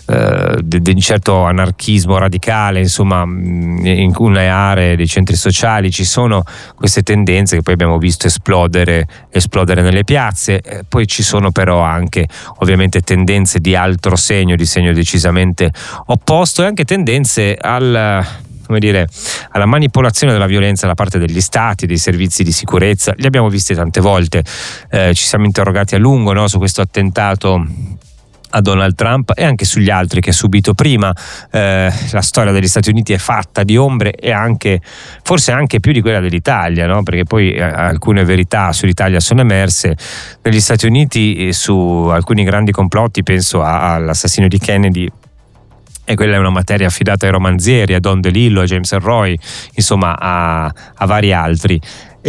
di un certo anarchismo radicale, insomma, in alcune aree dei centri sociali ci sono queste tendenze che poi abbiamo visto esplodere nelle piazze. Poi ci sono però anche ovviamente tendenze di altro segno, di segno decisamente opposto, e anche tendenze alla manipolazione della violenza da parte degli stati, dei servizi di sicurezza. Li abbiamo visti tante volte, ci siamo interrogati a lungo, no, su questo attentato a Donald Trump e anche sugli altri che ha subito prima. La storia degli Stati Uniti è fatta di ombre, e anche forse anche più di quella dell'Italia, no? Perché poi alcune verità sull'Italia sono emerse. Negli Stati Uniti su alcuni grandi complotti, penso all'assassinio di Kennedy, e quella è una materia affidata ai romanzieri, a Don DeLillo, a James Ellroy, insomma a vari altri.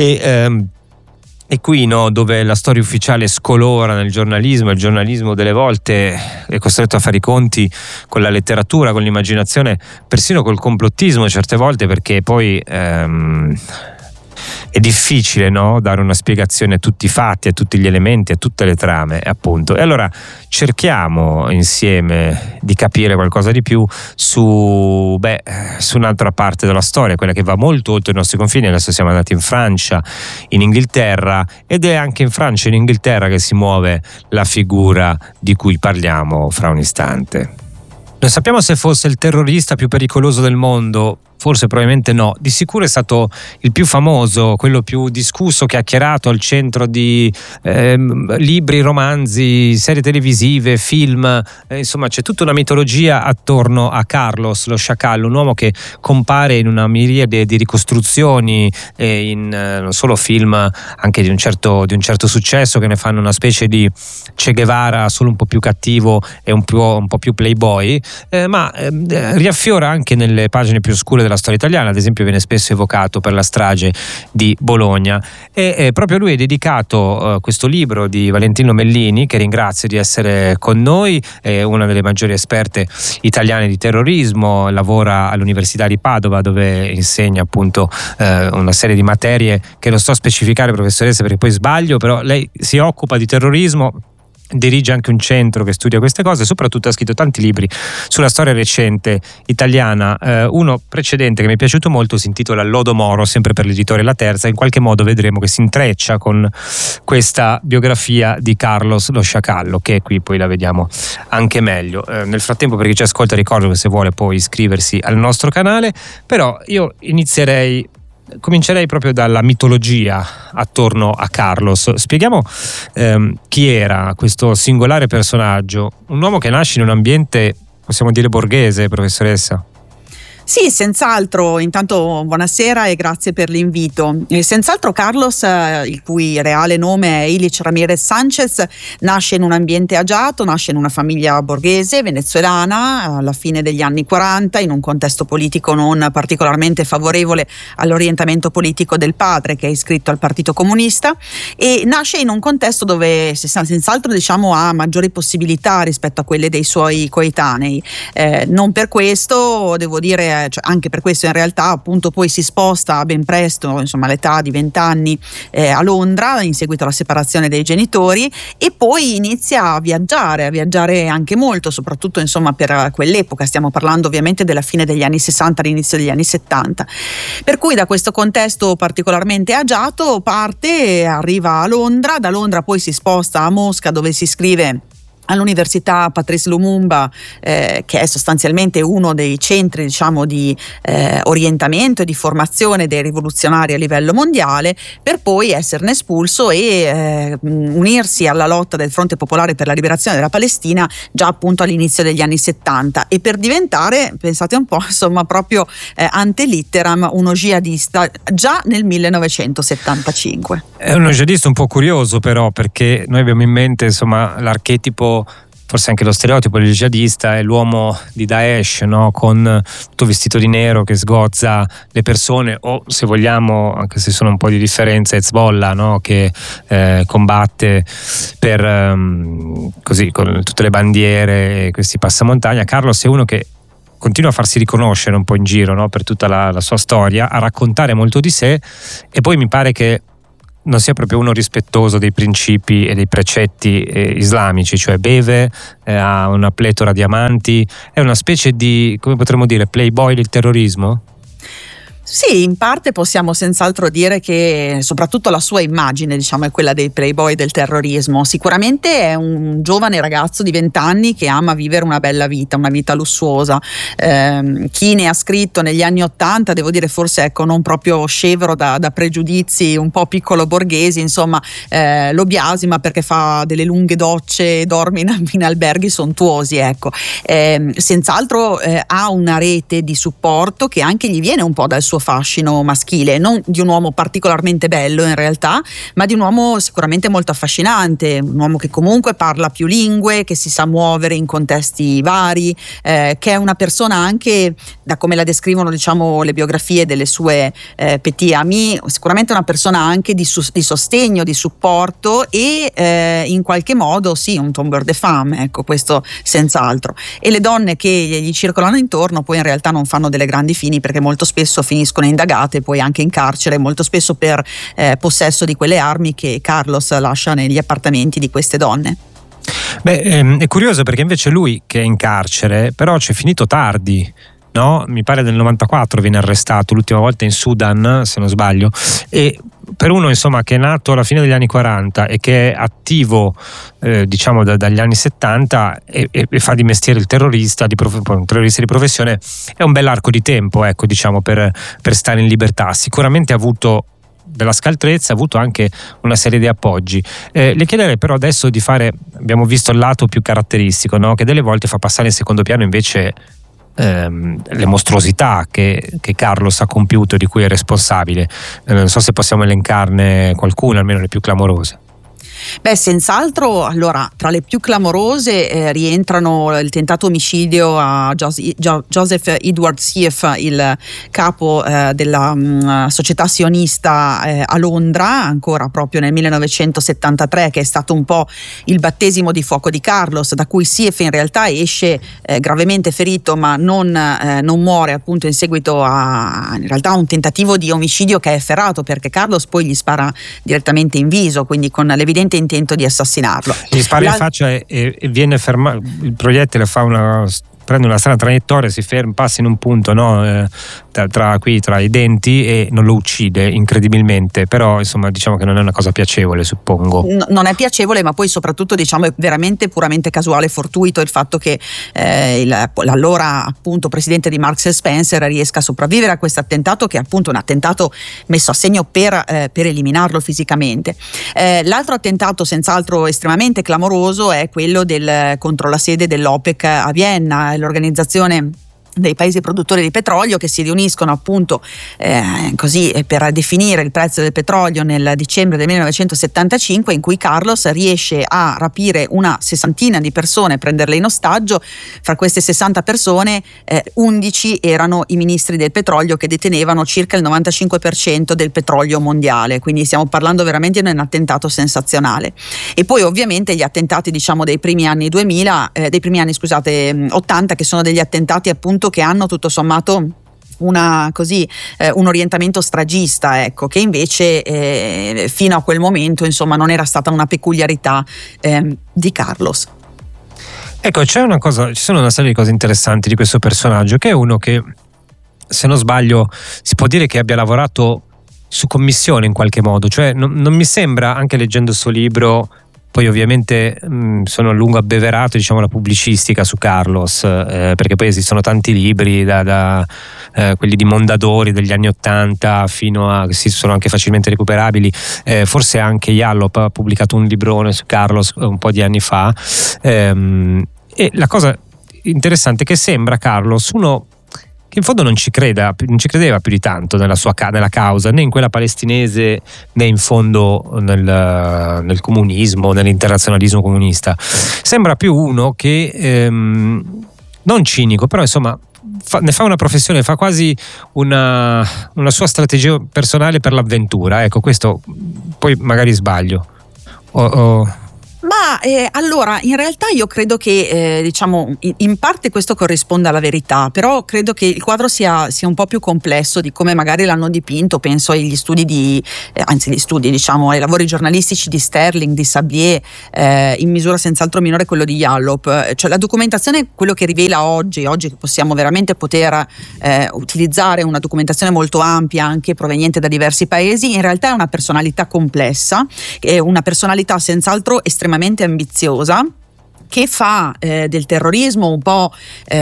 E qui, no, dove la storia ufficiale scolora nel giornalismo, il giornalismo delle volte è costretto a fare i conti con la letteratura, con l'immaginazione, persino col complottismo certe volte, perché poi è difficile, no, dare una spiegazione a tutti i fatti, a tutti gli elementi, a tutte le trame, appunto. E allora cerchiamo insieme di capire qualcosa di più su un'altra parte della storia, quella che va molto oltre i nostri confini. Adesso siamo andati in Francia, in Inghilterra, ed è anche in Francia e in Inghilterra che si muove la figura di cui parliamo fra un istante. Non sappiamo se fosse il terrorista più pericoloso del mondo. Forse, probabilmente no. Di sicuro è stato il più famoso, quello più discusso, chiacchierato, al centro di libri, romanzi, serie televisive, film. Insomma, c'è tutta una mitologia attorno a Carlos lo Sciacallo, un uomo che compare in una miriade di ricostruzioni, in non solo film, anche di un certo successo, che ne fanno una specie di Che Guevara solo un po' più cattivo e un po' più playboy, ma riaffiora anche nelle pagine più oscure della storia italiana. Ad esempio viene spesso evocato per la strage di Bologna, e proprio lui è dedicato questo libro di Valentino Mellini, che ringrazio di essere con noi. È una delle maggiori esperte italiane di terrorismo, lavora all'Università di Padova, dove insegna appunto una serie di materie che non sto a specificare, professoressa, perché poi sbaglio, però lei si occupa di terrorismo, dirige anche un centro che studia queste cose, soprattutto ha scritto tanti libri sulla storia recente italiana. Uno precedente che mi è piaciuto molto si intitola Lodo Moro, sempre per l'editore La Terza. In qualche modo vedremo che si intreccia con questa biografia di Carlos lo Sciacallo, che qui poi la vediamo anche meglio. Nel frattempo, per chi ci ascolta, ricordo che se vuole può iscriversi al nostro canale, però io comincerei proprio dalla mitologia attorno a Carlos. Spieghiamo chi era questo singolare personaggio, un uomo che nasce in un ambiente, possiamo dire, borghese, professoressa? Sì, senz'altro. Intanto buonasera e grazie per l'invito. Senz'altro Carlos, il cui reale nome è Ilich Ramirez Sanchez, nasce in un ambiente agiato, nasce in una famiglia borghese venezuelana alla fine degli anni 40, in un contesto politico non particolarmente favorevole all'orientamento politico del padre, che è iscritto al Partito Comunista, e nasce in un contesto dove senz'altro, diciamo, ha maggiori possibilità rispetto a quelle dei suoi coetanei. Non per questo, devo dire, anche per questo in realtà appunto poi si sposta ben presto, insomma all'età di 20 anni, a Londra in seguito alla separazione dei genitori, e poi inizia a viaggiare anche molto, soprattutto insomma per quell'epoca. Stiamo parlando ovviamente della fine degli anni 60, all'inizio degli anni 70, per cui da questo contesto particolarmente agiato parte, arriva a Londra, da Londra poi si sposta a Mosca, dove si iscrive all'Università Patrice Lumumba, che è sostanzialmente uno dei centri, diciamo, di orientamento e di formazione dei rivoluzionari a livello mondiale, per poi esserne espulso e unirsi alla lotta del Fronte Popolare per la Liberazione della Palestina già appunto all'inizio degli anni 70, e per diventare, pensate un po', insomma, proprio ante litteram uno jihadista già nel 1975. È uno jihadista un po' curioso, però, perché noi abbiamo in mente, insomma, l'archetipo, forse anche lo stereotipo del jihadista è l'uomo di Daesh, no? Con tutto vestito di nero che sgozza le persone, o se vogliamo, anche se sono un po' di differenza, Hezbollah, no? Che combatte per così con tutte le bandiere e questi passamontagna. Carlos è uno che continua a farsi riconoscere un po' in giro, no? Per tutta la sua storia, a raccontare molto di sé, e poi mi pare che non sia proprio uno rispettoso dei principi e dei precetti islamici, cioè beve, ha una pletora di amanti, è una specie di, come potremmo dire, playboy del terrorismo? Sì, in parte possiamo senz'altro dire che soprattutto la sua immagine, diciamo, è quella dei playboy del terrorismo. Sicuramente è un giovane ragazzo di 20 anni che ama vivere una bella vita, una vita lussuosa. Chi ne ha scritto negli anni *80, devo dire forse ecco non proprio scevro da pregiudizi un po' piccolo borghesi, insomma, lo biasima perché fa delle lunghe docce e dorme in alberghi sontuosi, ecco. Senz'altro ha una rete di supporto che anche gli viene un po' dal suo fascino maschile, non di un uomo particolarmente bello in realtà, ma di un uomo sicuramente molto affascinante, un uomo che comunque parla più lingue, che si sa muovere in contesti vari, che è una persona anche, da come la descrivono diciamo le biografie delle sue petit amis, sicuramente una persona anche di sostegno, di supporto e in qualche modo sì, un tombeur de femme, ecco, questo senz'altro. E le donne che gli circolano intorno poi in realtà non fanno delle grandi fini, perché molto spesso finiscono indagate, poi anche in carcere, molto spesso per possesso di quelle armi che Carlos lascia negli appartamenti di queste donne. Beh, è curioso perché invece lui che è in carcere però c'è finito tardi, no? Mi pare del 94 viene arrestato, l'ultima volta in Sudan se non sbaglio, e per uno insomma che è nato alla fine degli anni 40 e che è attivo diciamo dagli anni 70 e fa di mestiere il terrorista un terrorista di professione, è un bell'arco di tempo, ecco, diciamo per stare in libertà. Sicuramente ha avuto della scaltrezza, ha avuto anche una serie di appoggi. Le chiederei però adesso di fare, abbiamo visto il lato più caratteristico, no? Che delle volte fa passare in secondo piano invece le mostruosità che Carlos ha compiuto, di cui è responsabile. Non so se possiamo elencarne qualcuna, almeno le più clamorose. Beh, senz'altro, allora, tra le più clamorose rientrano il tentato omicidio a Joseph Edward Sieff, il capo della società sionista a Londra, ancora proprio nel 1973, che è stato un po' il battesimo di fuoco di Carlos, da cui Sieff in realtà esce gravemente ferito, ma non muore appunto in seguito a in realtà un tentativo di omicidio che è efferato, perché Carlos poi gli spara direttamente in viso, quindi con l'evidente intento di assassinarlo. Gli spara in faccia e viene fermato, il proiettile prende una strana traiettoria, si ferma, passa in un punto, no? Tra i denti e non lo uccide incredibilmente, però insomma diciamo che non è una cosa piacevole, suppongo. Non è piacevole, ma poi soprattutto diciamo è veramente puramente casuale e fortuito il fatto che l'allora appunto presidente di Marks & Spencer riesca a sopravvivere a questo attentato, che è appunto un attentato messo a segno per eliminarlo fisicamente. L'altro attentato senz'altro estremamente clamoroso è quello contro la sede dell'OPEC a Vienna, l'organizzazione dei paesi produttori di petrolio, che si riuniscono appunto così per definire il prezzo del petrolio nel dicembre del 1975, in cui Carlos riesce a rapire una sessantina di persone, prenderle in ostaggio. Fra queste 60 persone 11 erano i ministri del petrolio, che detenevano circa il 95% del petrolio mondiale, quindi stiamo parlando veramente di un attentato sensazionale. E poi ovviamente gli attentati diciamo dei primi anni 80, che sono degli attentati appunto che hanno tutto sommato un orientamento stragista, ecco, che invece fino a quel momento insomma non era stata una peculiarità di Carlos. Ecco, ci sono una serie di cose interessanti di questo personaggio, che è uno che, se non sbaglio, si può dire che abbia lavorato su commissione in qualche modo, cioè non mi sembra, anche leggendo il suo libro. Poi ovviamente sono a lungo abbeverato, diciamo, la pubblicistica su Carlos, perché poi esistono tanti libri, da quelli di Mondadori degli anni '80 fino a, che sono anche facilmente recuperabili. Forse anche Yallop ha pubblicato un librone su Carlos un po' di anni fa. E la cosa interessante è che sembra Carlos uno che in fondo non ci credeva più di tanto nella causa, né in quella palestinese, né in fondo nel comunismo, nell'internazionalismo comunista. Sembra più uno che non cinico, però insomma ne fa una professione, fa quasi una sua strategia personale per l'avventura. Ecco, questo poi magari sbaglio. Ma allora, in realtà io credo che diciamo in parte questo corrisponda alla verità, però credo che il quadro sia un po' più complesso di come magari l'hanno dipinto. Penso agli studi diciamo ai lavori giornalistici di Sterling, di Sablier, in misura senz'altro minore quello di Yallop. Cioè la documentazione, quello che rivela oggi che possiamo veramente poter utilizzare una documentazione molto ampia, anche proveniente da diversi paesi, in realtà è una personalità complessa, è una personalità senz'altro estremamente ambiziosa, che fa del terrorismo un po'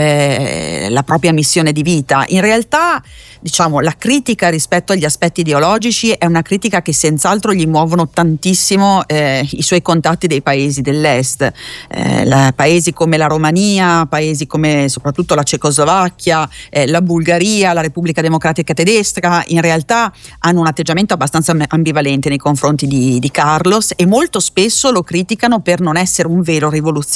la propria missione di vita. In realtà, diciamo, la critica rispetto agli aspetti ideologici è una critica che senz'altro gli muovono tantissimo i suoi contatti dei paesi dell'est, paesi come la Romania, paesi come soprattutto la Cecoslovacchia, la Bulgaria, la Repubblica Democratica Tedesca. In realtà hanno un atteggiamento abbastanza ambivalente nei confronti di Carlos, e molto spesso lo criticano per non essere un vero rivoluzionario.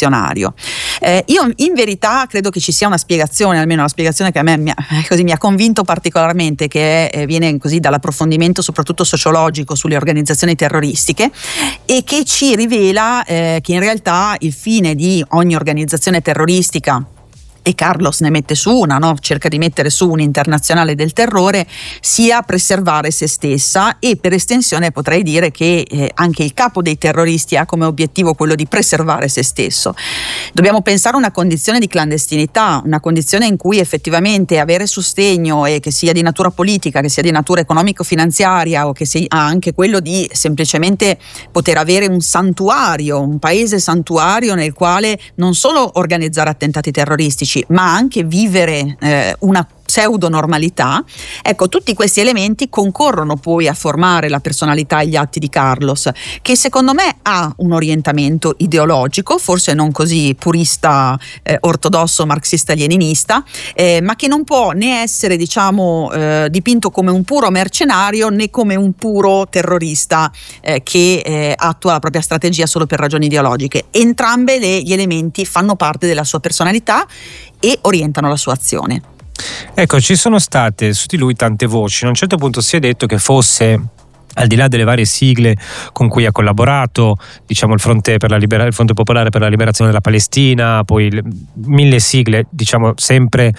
Io in verità credo che ci sia una spiegazione, almeno una spiegazione che a me mi ha convinto particolarmente, che viene così dall'approfondimento soprattutto sociologico sulle organizzazioni terroristiche, e che ci rivela che in realtà il fine di ogni organizzazione terroristica, e Carlos ne mette su una, no? Cerca di mettere su un'internazionale del terrore, sia preservare se stessa, e per estensione potrei dire che anche il capo dei terroristi ha come obiettivo quello di preservare se stesso. Dobbiamo pensare a una condizione di clandestinità, una condizione in cui effettivamente avere sostegno, e che sia di natura politica, che sia di natura economico-finanziaria, o che sia anche quello di semplicemente poter avere un santuario, un paese santuario nel quale non solo organizzare attentati terroristici, ma anche vivere una pseudo normalità. Ecco, tutti questi elementi concorrono poi a formare la personalità e gli atti di Carlos, che secondo me ha un orientamento ideologico, forse non così purista, ortodosso, marxista-leninista, ma che non può né essere, diciamo, dipinto come un puro mercenario, né come un puro terrorista che attua la propria strategia solo per ragioni ideologiche. Entrambe gli elementi fanno parte della sua personalità e orientano la sua azione. Ecco, ci sono state su di lui tante voci. A un certo punto si è detto che fosse, al di là delle varie sigle con cui ha collaborato, diciamo il Fronte Popolare per la Liberazione della Palestina, poi mille sigle, diciamo sempre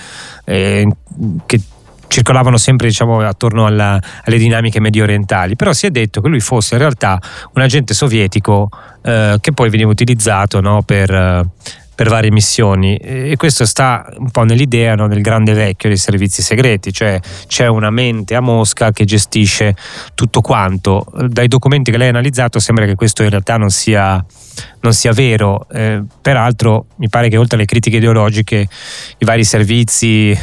che circolavano sempre, diciamo, attorno alle dinamiche medio orientali, però si è detto che lui fosse in realtà un agente sovietico che poi veniva utilizzato, no, per varie missioni, e questo sta un po' nell'idea, no, del grande vecchio dei servizi segreti, cioè c'è una mente a Mosca che gestisce tutto quanto. Dai documenti che lei ha analizzato sembra che questo in realtà non sia vero. Peraltro mi pare che oltre alle critiche ideologiche i vari servizi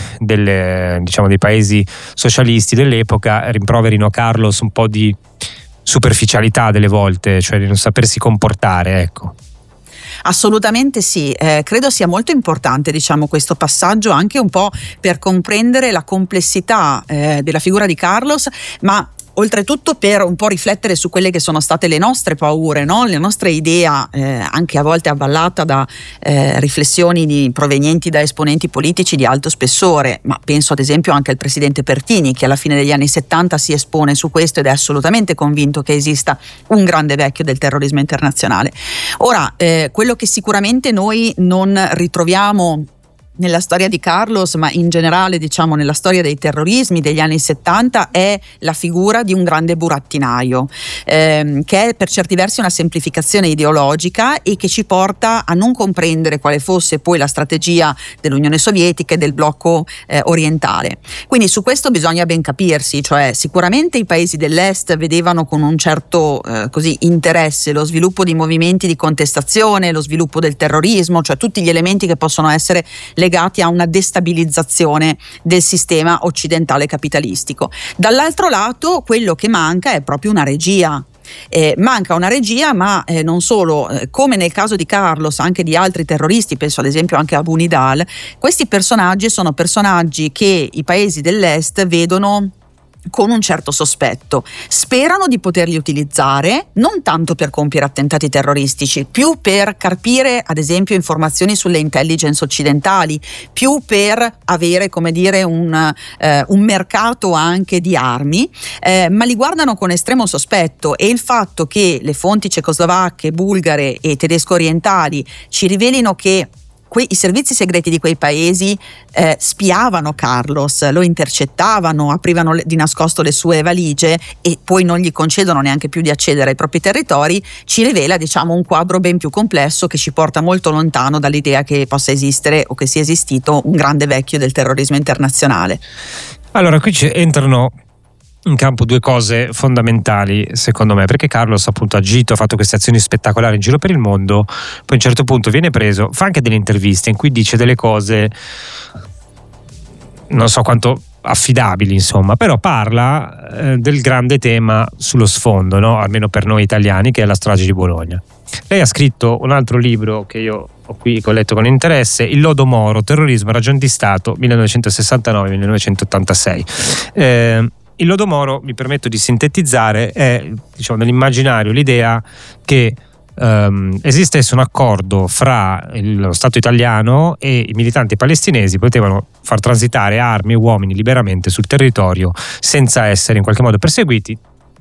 dei paesi socialisti dell'epoca rimproverino a Carlos un po' di superficialità delle volte, cioè di non sapersi comportare, ecco. Assolutamente sì, credo sia molto importante, diciamo, questo passaggio, anche un po' per comprendere la complessità della figura di Carlos, ma oltretutto per un po' riflettere su quelle che sono state le nostre paure, no? Le nostre idee, anche a volte avvallata da riflessioni provenienti da esponenti politici di alto spessore, ma penso ad esempio anche al presidente Pertini, che alla fine degli anni 70 si espone su questo ed è assolutamente convinto che esista un grande vecchio del terrorismo internazionale. Ora, quello che sicuramente noi non ritroviamo nella storia di Carlos, ma in generale, diciamo, nella storia dei terrorismi degli anni 70, è la figura di un grande burattinaio, che è per certi versi una semplificazione ideologica e che ci porta a non comprendere quale fosse poi la strategia dell'Unione Sovietica e del blocco orientale. Quindi su questo bisogna ben capirsi, cioè sicuramente i paesi dell'est vedevano con un certo interesse lo sviluppo di movimenti di contestazione, lo sviluppo del terrorismo, cioè tutti gli elementi che possono essere legati a una destabilizzazione del sistema occidentale capitalistico. Dall'altro lato, quello che manca è proprio una regia. Manca una regia, ma non solo, come nel caso di Carlos, anche di altri terroristi, penso ad esempio anche a Abu Nidal. Questi personaggi sono personaggi che i paesi dell'est vedono con un certo sospetto. Sperano di poterli utilizzare non tanto per compiere attentati terroristici, più per carpire ad esempio informazioni sulle intelligence occidentali, più per avere, come dire, un mercato anche di armi, ma li guardano con estremo sospetto, e il fatto che le fonti cecoslovacche, bulgare e tedesco-orientali ci rivelino che i servizi segreti di quei paesi spiavano Carlos, lo intercettavano, aprivano di nascosto le sue valigie e poi non gli concedono neanche più di accedere ai propri territori, ci rivela, diciamo, un quadro ben più complesso che ci porta molto lontano dall'idea che possa esistere o che sia esistito un grande vecchio del terrorismo internazionale. Allora, qui entrano in campo due cose fondamentali secondo me, perché Carlos appunto ha agito, ha fatto queste azioni spettacolari in giro per il mondo, poi a un certo punto viene preso, fa anche delle interviste in cui dice delle cose non so quanto affidabili, insomma, però parla del grande tema sullo sfondo, no? Almeno per noi italiani, che è la strage di Bologna. Lei ha scritto un altro libro che io ho qui, che ho letto con interesse, Il lodo Moro, terrorismo e ragion di Stato 1969-1986. Il lodo Moro, mi permetto di sintetizzare, è, diciamo, nell'immaginario l'idea che esistesse un accordo fra lo Stato italiano e i militanti palestinesi, potevano far transitare armi e uomini liberamente sul territorio senza essere in qualche modo perseguiti.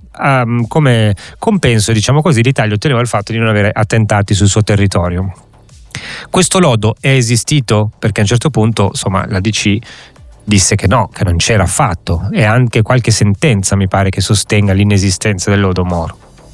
Come compenso, diciamo così, l'Italia otteneva il fatto di non avere attentati sul suo territorio. Questo lodo è esistito perché a un certo punto, insomma, la DC disse che no, che non c'era affatto, e anche qualche sentenza mi pare che sostenga l'inesistenza del lodo Moro.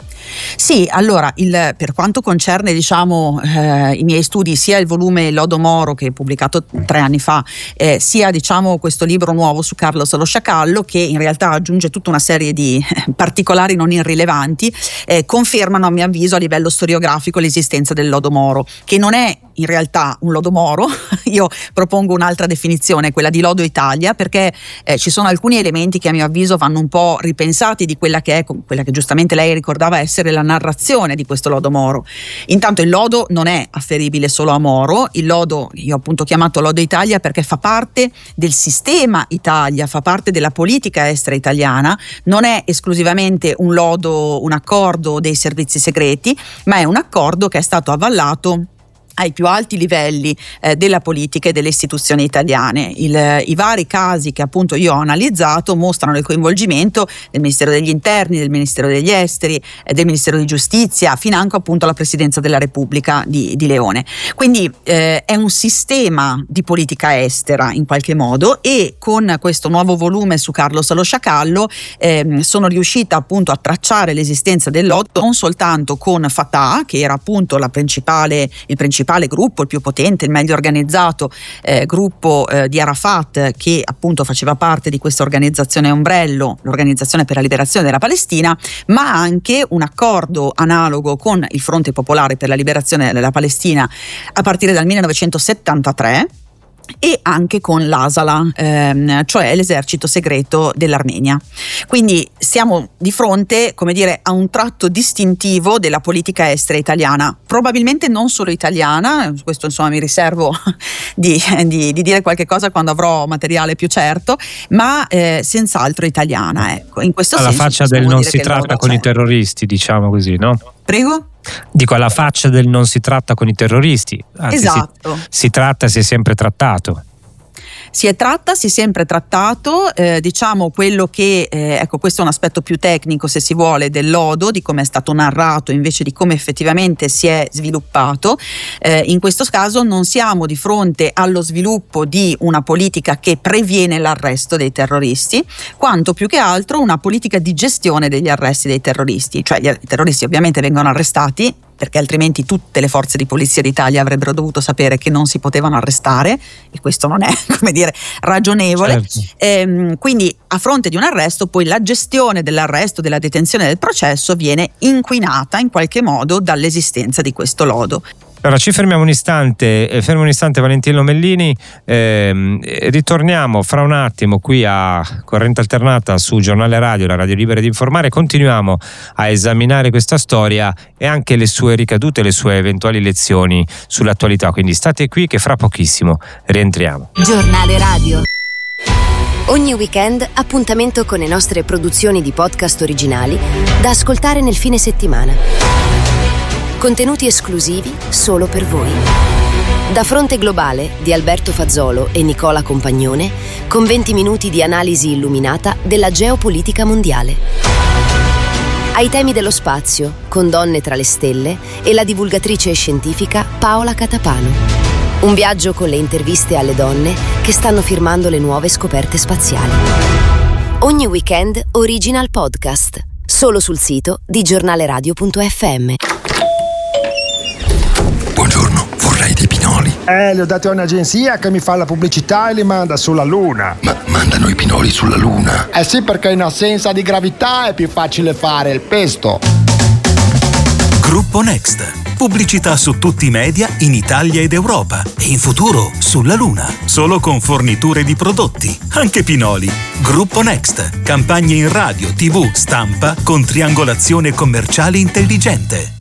Sì, allora per quanto concerne, diciamo, i miei studi, sia il volume Lodo Moro, che è pubblicato 3 anni fa, sia, diciamo, questo libro nuovo su Carlos lo Sciacallo, che in realtà aggiunge tutta una serie di particolari non irrilevanti, confermano a mio avviso a livello storiografico l'esistenza del Lodo Moro, che non è in realtà un lodo Moro. Io propongo un'altra definizione, quella di lodo Italia, perché ci sono alcuni elementi che a mio avviso vanno un po' ripensati di quella che giustamente lei ricordava essere la narrazione di questo lodo Moro. Intanto il lodo non è afferibile solo a Moro, il lodo io ho appunto chiamato lodo Italia perché fa parte del sistema Italia, fa parte della politica estera italiana, non è esclusivamente un lodo, un accordo dei servizi segreti, ma è un accordo che è stato avallato ai più alti livelli della politica e delle istituzioni italiane. I vari casi che appunto io ho analizzato mostrano il coinvolgimento del Ministero degli Interni, del Ministero degli Esteri, del Ministero di Giustizia, financo appunto alla Presidenza della Repubblica di Leone. Quindi è un sistema di politica estera in qualche modo, e con questo nuovo volume su Carlos lo Sciacallo sono riuscita appunto a tracciare l'esistenza del lodo non soltanto con Fatah, che era appunto il principale gruppo, il più potente, il meglio organizzato gruppo di Arafat, che appunto faceva parte di questa organizzazione ombrello, l'Organizzazione per la Liberazione della Palestina, ma anche un accordo analogo con il Fronte Popolare per la Liberazione della Palestina a partire dal 1973, e anche con l'Asala, cioè l'esercito segreto dell'Armenia. Quindi siamo di fronte, come dire, a un tratto distintivo della politica estera italiana, probabilmente non solo italiana, questo insomma mi riservo di dire qualche cosa quando avrò materiale più certo, ma senz'altro italiana, ecco. In questo alla senso faccia del non si tratta con i terroristi, diciamo così, no? Prego? Dico, alla faccia del non si tratta con i terroristi, anzi, esatto. Si tratta, si è sempre trattato. Si è sempre trattato, diciamo quello che, ecco, questo è un aspetto più tecnico, se si vuole, del lodo, di come è stato narrato invece di come effettivamente si è sviluppato. In questo caso non siamo di fronte allo sviluppo di una politica che previene l'arresto dei terroristi, quanto più che altro una politica di gestione degli arresti dei terroristi, cioè i terroristi ovviamente vengono arrestati, perché altrimenti tutte le forze di polizia d'Italia avrebbero dovuto sapere che non si potevano arrestare, e questo non è, come dire, ragionevole. Certo. Quindi a fronte di un arresto poi la gestione dell'arresto, della detenzione del processo viene inquinata in qualche modo dall'esistenza di questo lodo. Allora ci fermiamo un istante, Valentino Mellini, ritorniamo fra un attimo qui a Corrente Alternata su Giornale Radio, la radio libera di informare. Continuiamo a esaminare questa storia e anche le sue ricadute, le sue eventuali lezioni sull'attualità, quindi state qui che fra pochissimo rientriamo. Giornale Radio. Ogni weekend appuntamento con le nostre produzioni di podcast originali da ascoltare nel fine settimana. Contenuti esclusivi solo per voi. Da Fronte Globale di Alberto Fazzolo e Nicola Compagnone, con 20 minuti di analisi illuminata della geopolitica mondiale. Ai temi dello spazio, con Donne tra le stelle e la divulgatrice scientifica Paola Catapano. Un viaggio con le interviste alle donne che stanno firmando le nuove scoperte spaziali. Ogni weekend Original Podcast, solo sul sito di giornaleradio.fm. Buongiorno, vorrei dei pinoli. Li ho dati a un'agenzia che mi fa la pubblicità e li manda sulla Luna. Ma mandano i pinoli sulla Luna? Sì, perché in assenza di gravità è più facile fare il pesto. Gruppo Next. Pubblicità su tutti i media in Italia ed Europa e in futuro sulla Luna. Solo con forniture di prodotti, anche pinoli. Gruppo Next. Campagne in radio, TV, stampa con triangolazione commerciale intelligente.